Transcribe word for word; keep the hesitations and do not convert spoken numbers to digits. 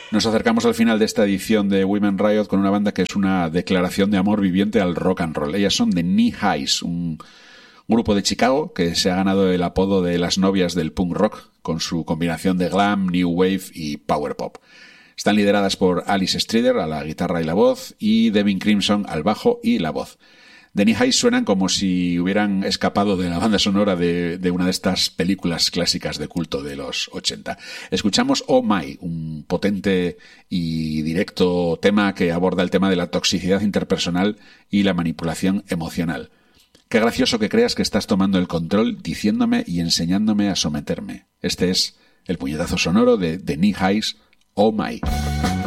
Nos acercamos al final de esta edición de Women Riot con una banda que es una declaración de amor viviente al rock and roll. Ellas son The Knee Highs, un grupo de Chicago que se ha ganado el apodo de las novias del punk rock con su combinación de glam, new wave y power pop. Están lideradas por Alice Strider a la guitarra y la voz y Devin Crimson al bajo y la voz. The Knee Highs suenan como si hubieran escapado de la banda sonora de, de una de estas películas clásicas de culto de los ochenta. Escuchamos Oh My, un potente y directo tema que aborda el tema de la toxicidad interpersonal y la manipulación emocional. Qué gracioso que creas que estás tomando el control diciéndome y enseñándome a someterme. Este es el puñetazo sonoro de The Knee Highs, Oh My.